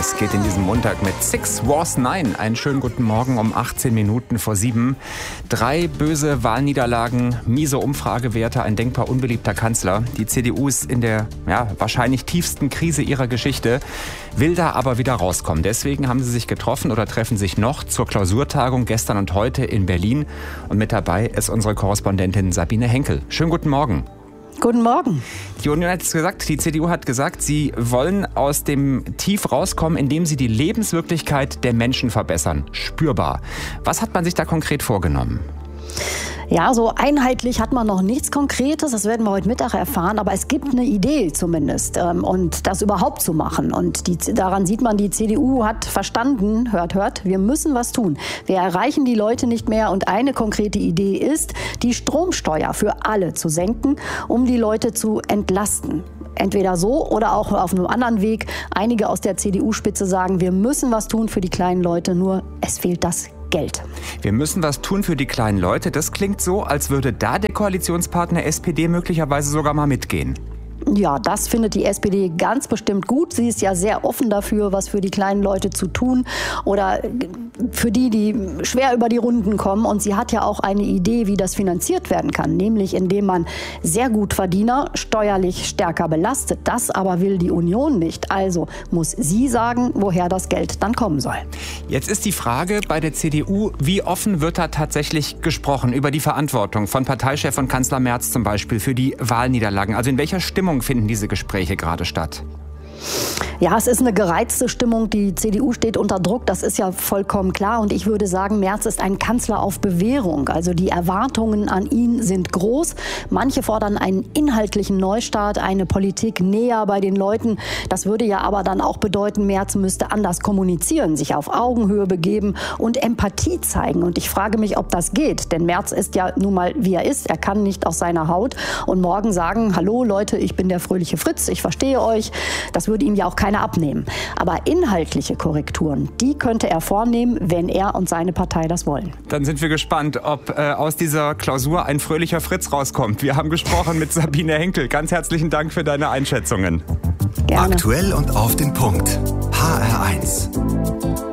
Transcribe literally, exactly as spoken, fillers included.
Es geht in diesem Montag mit Six Wars Nine. Einen schönen guten Morgen um achtzehn Minuten vor sieben. Drei böse Wahlniederlagen, miese Umfragewerte, ein denkbar unbeliebter Kanzler. Die C D U ist in der ja, wahrscheinlich tiefsten Krise ihrer Geschichte, will da aber wieder rauskommen. Deswegen haben sie sich getroffen oder treffen sich noch zur Klausurtagung gestern und heute in Berlin. Und mit dabei ist unsere Korrespondentin Sabine Henkel. Schönen guten Morgen. Guten Morgen. Die Union hat es gesagt, die C D U hat gesagt, sie wollen aus dem Tief rauskommen, indem sie die Lebenswirklichkeit der Menschen verbessern. Spürbar. Was hat man sich da konkret vorgenommen? Ja, so einheitlich hat man noch nichts Konkretes, das werden wir heute Mittag erfahren, aber es gibt eine Idee zumindest, ähm, und das überhaupt zu machen. Und die, daran sieht man, die C D U hat verstanden, hört, hört, wir müssen was tun. Wir erreichen die Leute nicht mehr und eine konkrete Idee ist, die Stromsteuer für alle zu senken, um die Leute zu entlasten. Entweder so oder auch auf einem anderen Weg. Einige aus der C D U-Spitze sagen, wir müssen was tun für die kleinen Leute, nur es fehlt das Geld. Wir müssen was tun für die kleinen Leute. Das klingt so, als würde da der Koalitionspartner S P D möglicherweise sogar mal mitgehen. Ja, das findet die S P D ganz bestimmt gut. Sie ist ja sehr offen dafür, was für die kleinen Leute zu tun oder für die, die schwer über die Runden kommen. Und sie hat ja auch eine Idee, wie das finanziert werden kann, nämlich indem man sehr Gutverdiener steuerlich stärker belastet. Das aber will die Union nicht. Also muss sie sagen, woher das Geld dann kommen soll. Jetzt ist die Frage bei der C D U, wie offen wird da tatsächlich gesprochen über die Verantwortung von Parteichef und Kanzler Merz zum Beispiel für die Wahlniederlagen? Also in welcher Stimmung finden diese Gespräche gerade statt? Ja, es ist eine gereizte Stimmung. Die C D U steht unter Druck, das ist ja vollkommen klar. Und ich würde sagen, Merz ist ein Kanzler auf Bewährung. Also die Erwartungen an ihn sind groß. Manche fordern einen inhaltlichen Neustart, eine Politik näher bei den Leuten. Das würde ja aber dann auch bedeuten, Merz müsste anders kommunizieren, sich auf Augenhöhe begeben und Empathie zeigen. Und ich frage mich, ob das geht. Denn Merz ist ja nun mal, wie er ist. Er kann nicht aus seiner Haut und morgen sagen, hallo Leute, ich bin der fröhliche Fritz, ich verstehe euch. Das würde ihm ja auch keiner abnehmen. Aber inhaltliche Korrekturen, die könnte er vornehmen, wenn er und seine Partei das wollen. Dann sind wir gespannt, ob äh, aus dieser Klausur ein fröhlicher Fritz rauskommt. Wir haben gesprochen mit Sabine Henkel. Ganz herzlichen Dank für deine Einschätzungen. Gerne. Aktuell und auf den Punkt. H R eins.